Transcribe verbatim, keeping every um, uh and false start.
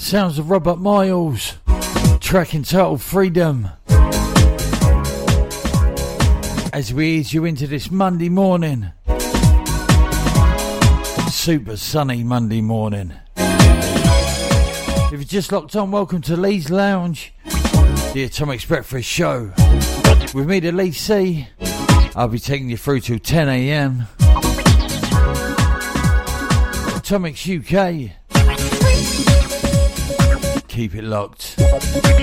Sounds of Robert Miles, track entitled Freedom. As we ease you into this Monday morning, super sunny Monday morning. If you're just locked on, welcome to Lee's Lounge, the Atomics Breakfast Show. With me, the Lee C. I'll be taking you through till ten a.m. Atomics U K. Keep it locked.